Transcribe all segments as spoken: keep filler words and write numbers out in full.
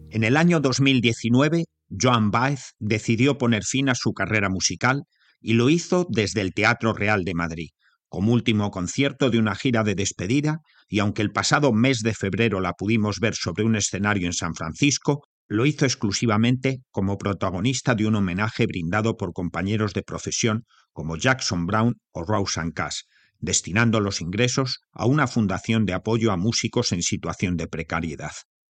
En el año dos mil diecinueve, Joan Baez decidió poner fin a su carrera musical y lo hizo desde el Teatro Real de Madrid, como último concierto de una gira de despedida, y aunque el pasado mes de febrero la pudimos ver sobre un escenario en San Francisco, lo hizo exclusivamente como protagonista de un homenaje brindado por compañeros de profesión como Jackson Browne o Rosanne Cash, destinando los ingresos a una fundación de apoyo a músicos en situación de precariedad.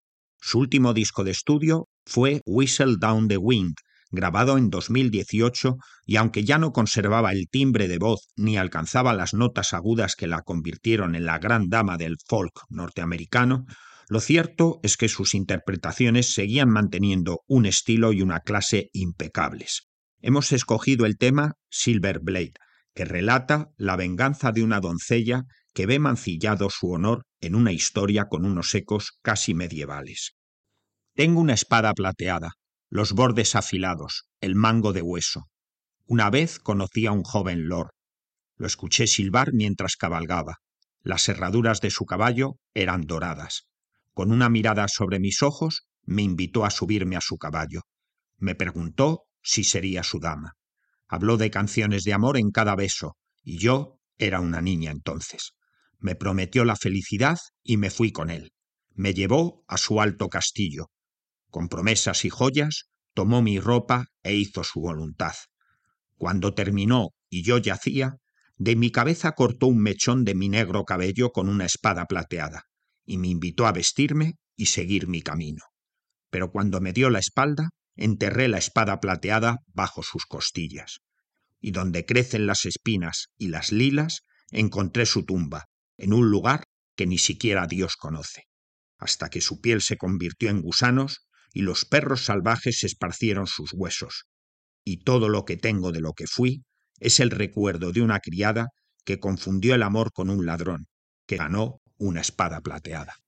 Su último disco de estudio fue Whistle Down the Wind, grabado en dos mil dieciocho, y aunque ya no conservaba el timbre de voz ni alcanzaba las notas agudas que la convirtieron en la gran dama del folk norteamericano, lo cierto es que sus interpretaciones seguían manteniendo un estilo y una clase impecables. Hemos escogido el tema Silver Blade, que relata la venganza de una doncella que ve mancillado su honor en una historia con unos ecos casi medievales. Tengo una espada plateada, los bordes afilados, el mango de hueso. Una vez conocí a un joven lord. Lo escuché silbar mientras cabalgaba. Las herraduras de su caballo eran doradas. Con una mirada sobre mis ojos, me invitó a subirme a su caballo. Me preguntó si sería su dama. Habló de canciones de amor en cada beso, y yo era una niña entonces. Me prometió la felicidad y me fui con él. Me llevó a su alto castillo. Con promesas y joyas, tomó mi ropa e hizo su voluntad. Cuando terminó y yo yacía, de mi cabeza cortó un mechón de mi negro cabello con una espada plateada, y me invitó a vestirme y seguir mi camino. Pero cuando me dio la espalda, enterré la espada plateada bajo sus costillas. Y donde crecen las espinas y las lilas, encontré su tumba, en un lugar que ni siquiera Dios conoce, hasta que su piel se convirtió en gusanos y los perros salvajes esparcieron sus huesos. Y todo lo que tengo de lo que fui es el recuerdo de una criada que confundió el amor con un ladrón, que ganó una espada plateada.